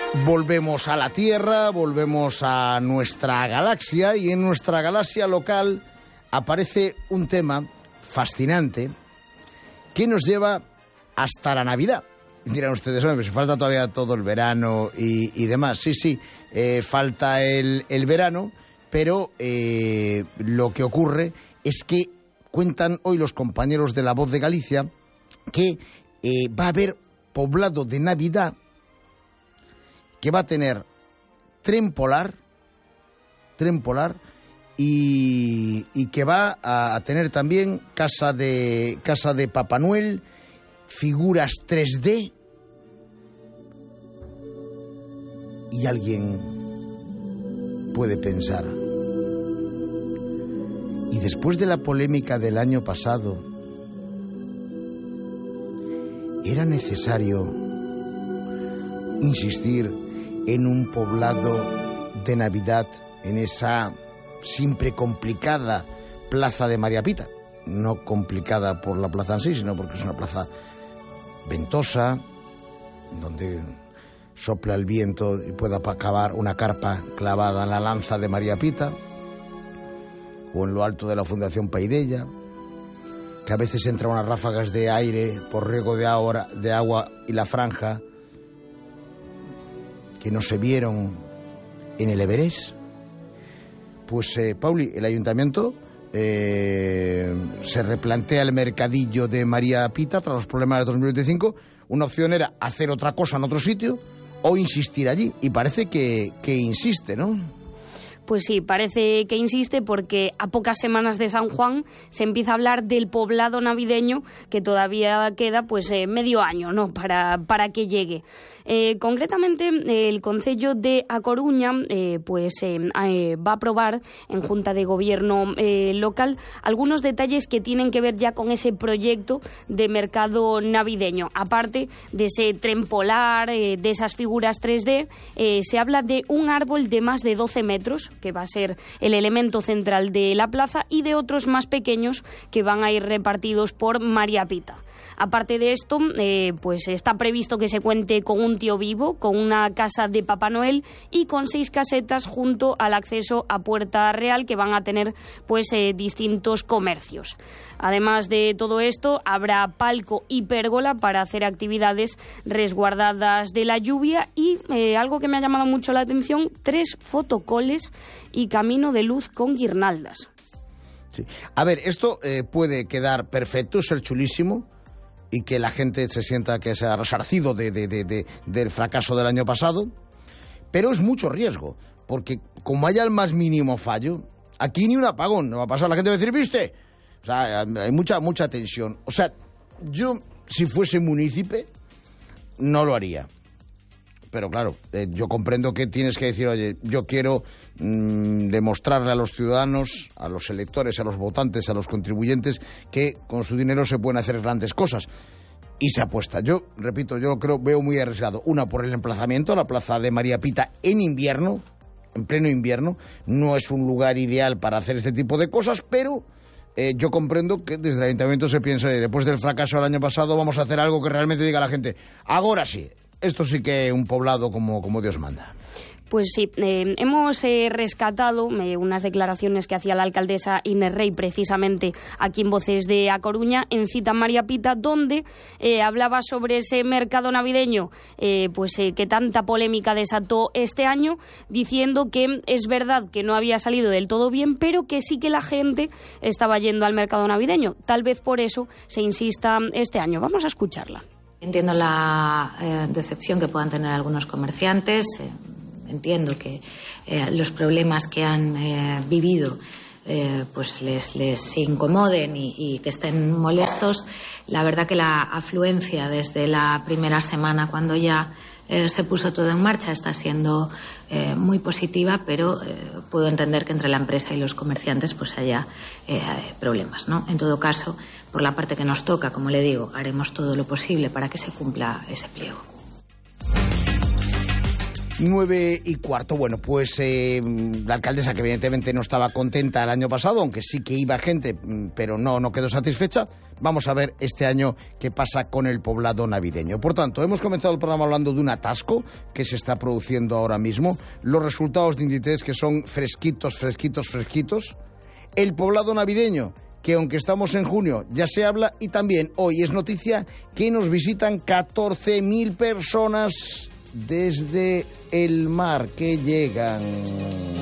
Volvemos a la Tierra, volvemos a nuestra galaxia, y en nuestra galaxia local aparece un tema fascinante que nos lleva hasta la Navidad. Dirán ustedes, hombre, si falta todavía todo el verano y demás. Sí, falta el verano, pero lo que ocurre es que cuentan hoy los compañeros de La Voz de Galicia que va a haber poblado de Navidad que va a tener tren polar y que va a tener también casa de Papá Noel, figuras 3D, y alguien puede pensar, y después de la polémica del año pasado, ¿era necesario insistir en un poblado de Navidad en esa siempre complicada plaza de María Pita? No complicada por la plaza en sí, sino porque es una plaza ventosa, donde sopla el viento y pueda acabar una carpa clavada en la lanza de María Pita, o en lo alto de la Fundación Paidella, que a veces entran unas ráfagas de aire por riego de agua y la franja que no se vieron en el Everest. Pues, Pauli, el ayuntamiento se replantea el mercadillo de María Pita tras los problemas de 2025. Una opción era hacer otra cosa en otro sitio o insistir allí, y parece que insiste, ¿no? Pues sí, parece que insiste, porque a pocas semanas de San Juan se empieza a hablar del poblado navideño, que todavía queda pues medio año, ¿no?, para que llegue. Concretamente, el Concello de A Coruña va a aprobar en Junta de Gobierno local algunos detalles que tienen que ver ya con ese proyecto de mercado navideño. Aparte de ese tren polar, de esas figuras 3D, se habla de un árbol de más de 12 metros, que va a ser el elemento central de la plaza, y de otros más pequeños que van a ir repartidos por María Pita. Aparte de esto, pues está previsto que se cuente con un tío vivo, con una casa de Papá Noel y con 6 casetas junto al acceso a Puerta Real, que van a tener pues distintos comercios. Además de todo esto, habrá palco y pérgola para hacer actividades resguardadas de la lluvia, y algo que me ha llamado mucho la atención, 3 fotocoles y camino de luz con guirnaldas. Sí. A ver, esto puede quedar perfecto, ser chulísimo, y que la gente se sienta que se ha resarcido del fracaso del año pasado, pero es mucho riesgo, porque como haya el más mínimo fallo, aquí ni un apagón no va a pasar. La gente va a decir, ¿viste? O sea, hay mucha tensión. O sea, yo, si fuese munícipe, no lo haría. Pero claro, yo comprendo que tienes que decir, oye, yo quiero demostrarle a los ciudadanos, a los electores, a los votantes, a los contribuyentes, que con su dinero se pueden hacer grandes cosas. Y se apuesta. Yo, repito, yo veo muy arriesgado. Una, por el emplazamiento, la plaza de María Pita en invierno, en pleno invierno. No es un lugar ideal para hacer este tipo de cosas, pero yo comprendo que desde el ayuntamiento se piensa, después del fracaso del año pasado, vamos a hacer algo que realmente diga a la gente, ahora sí. Esto sí que es un poblado como Dios manda. Pues sí, hemos rescatado unas declaraciones que hacía la alcaldesa Inés Rey precisamente aquí en Voces de A Coruña, en Cita María Pita, donde hablaba sobre ese mercado navideño que tanta polémica desató este año, diciendo que es verdad que no había salido del todo bien, pero que sí que la gente estaba yendo al mercado navideño. Tal vez por eso se insista este año. Vamos a escucharla. Entiendo la decepción que puedan tener algunos comerciantes, entiendo que los problemas que han vivido pues les incomoden y que estén molestos. La verdad que la afluencia desde la primera semana, cuando ya se puso todo en marcha, está siendo muy positiva, pero puedo entender que entre la empresa y los comerciantes pues haya problemas, ¿no? En todo caso, por la parte que nos toca, como le digo, haremos todo lo posible para que se cumpla ese pliego. 9:15. Bueno, pues la alcaldesa, que evidentemente no estaba contenta el año pasado, aunque sí que iba gente, pero no quedó satisfecha. Vamos a ver este año qué pasa con el poblado navideño. Por tanto, hemos comenzado el programa hablando de un atasco que se está produciendo ahora mismo. Los resultados de Inditex, que son fresquitos. El poblado navideño, que aunque estamos en junio ya se habla, y también hoy es noticia que nos visitan 14.000 personas desde el mar que llegan.